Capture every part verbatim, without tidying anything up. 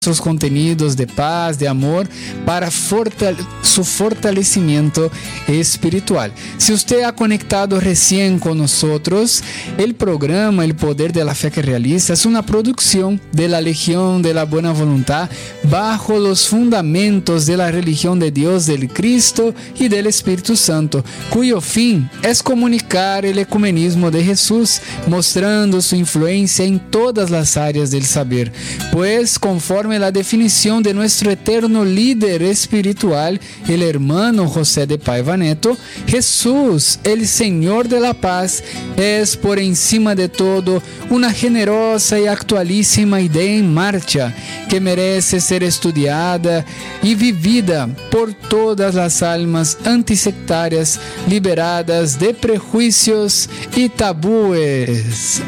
nuestros contenidos de paz, de amor, para fortale- su fortalecimiento espiritual. Si usted ha conectado recién con nosotros, el programa El Poder de la Fe que Realiza es una producción de la Legión de la Buena Voluntad bajo los fundamentos de la religión de Dios, del Cristo y del Espíritu Santo, cuyo fin es comunicar el ecumenismo de Jesús, mostrando su influencia en todas las áreas del saber, pues conforme la definición de nuestro eterno líder espiritual, el hermano José de Paiva Neto, Jesús, el Señor de la paz, es por encima de todo una generosa y actualísima idea en marcha que merece ser estudiada y vivida por todas las almas antisectarias liberadas de prejuicios y tabúes.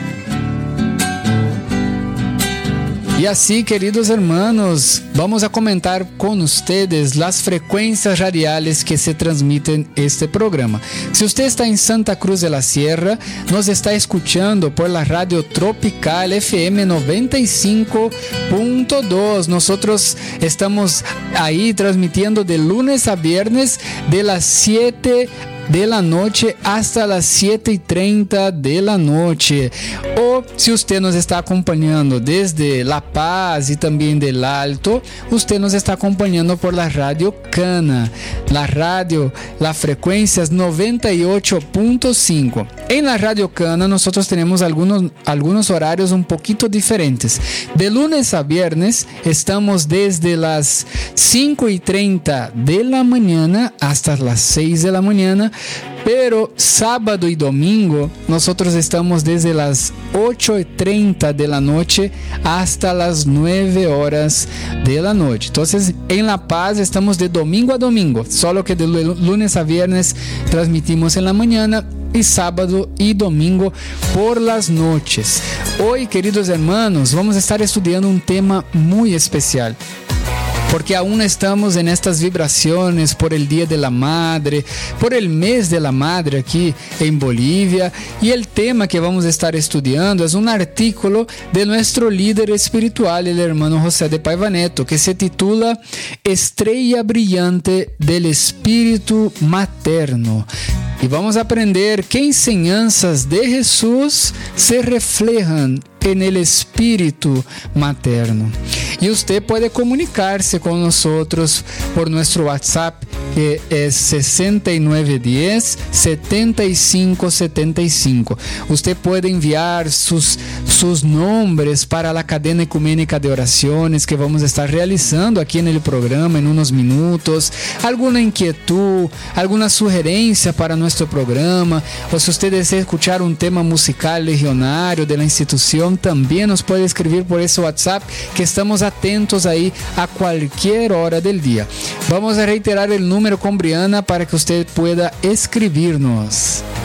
Y así, queridos hermanos, vamos a comentar con ustedes las frecuencias radiales que se transmiten este programa. Si usted está en Santa Cruz de la Sierra, nos está escuchando por la radio Tropical F M noventa y cinco punto dos. Nosotros estamos ahí transmitiendo de lunes a viernes de las siete de la noche hasta las siete y treinta de la noche. O si usted nos está acompañando desde La Paz y también del Alto, usted nos está acompañando por la radio Cana. La radio, la frecuencia es noventa y ocho punto cinco. En la radio Cana nosotros tenemos algunos, algunos horarios un poquito diferentes. De lunes a viernes estamos desde las cinco y treinta de la mañana hasta las seis de la mañana. Pero sábado y domingo nosotros estamos desde las ocho y treinta de la noche hasta las nueve horas de la noche. Entonces en La Paz estamos de domingo a domingo, solo que de lunes a viernes transmitimos en la mañana y sábado y domingo por las noches. Hoy, queridos hermanos, vamos a estar estudiando un tema muy especial, porque aún estamos en estas vibraciones por el Día de la Madre, por el mes de la Madre aquí en Bolivia, y el tema que vamos a estar estudiando es un artículo de nuestro líder espiritual, el hermano José de Paiva Neto, que se titula Estrella Brillante del Espíritu Materno. Y vamos a aprender qué enseñanzas de Jesús se reflejan en el espíritu materno. Y usted puede comunicarse con nosotros por nuestro WhatsApp, que es sesenta y nueve diez, setenta y cinco setenta y cinco. Usted puede enviar sus, sus nombres para la cadena ecuménica de oraciones que vamos a estar realizando aquí en el programa en unos minutos. Alguna inquietud, alguna sugerencia para nuestro programa, o si usted desea escuchar un tema musical legionario de la institución, también nos puede escribir por ese WhatsApp, que estamos atentos ahí a cualquier hora del día. Vamos a reiterar el número con Briana para que usted pueda escribirnos.